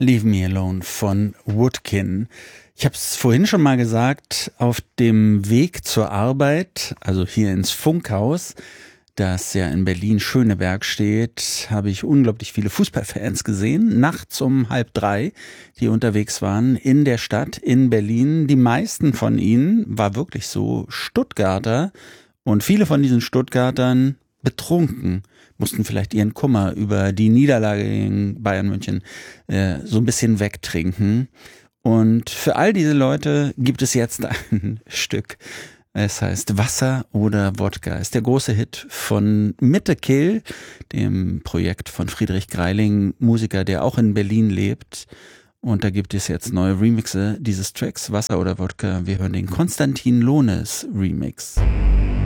Leave Me Alone von Woodkin. Ich habe es vorhin schon mal gesagt, auf dem Weg zur Arbeit, also hier ins Funkhaus, das ja in Berlin-Schöneberg steht, habe ich unglaublich viele Fußballfans gesehen, nachts um 2:30, die unterwegs waren in der Stadt, in Berlin. Die meisten von ihnen, war wirklich so, Stuttgarter, und viele von diesen Stuttgartern betrunken, mussten vielleicht ihren Kummer über die Niederlage gegen Bayern München so ein bisschen wegtrinken. Und für all diese Leute gibt es jetzt ein Stück. Es heißt Wasser oder Wodka. Ist der große Hit von Mitte Kill, dem Projekt von Friedrich Greiling, Musiker, der auch in Berlin lebt. Und da gibt es jetzt neue Remixe dieses Tracks, Wasser oder Wodka. Wir hören den Konstantin Lohnes Remix.